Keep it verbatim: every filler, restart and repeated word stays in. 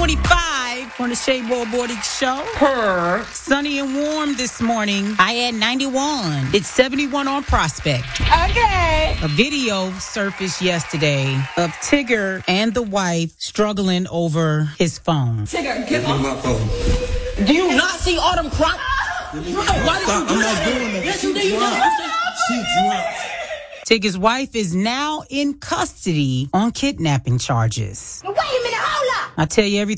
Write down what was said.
twenty-five on the Shea Boy Morning Show. Purr. Sunny and warm this morning. I had ninety-one. It's seventy-one on Prospect. Okay. A video surfaced yesterday of Tigger and the wife struggling over his phone. Tigger, get off my phone. Do you not see Autumn Crop? Why did you do I'm that? not doing that. Yes, you did. You She dropped. Tigger's wife is now in custody on kidnapping charges. Wait a minute, hold up. I tell you everything.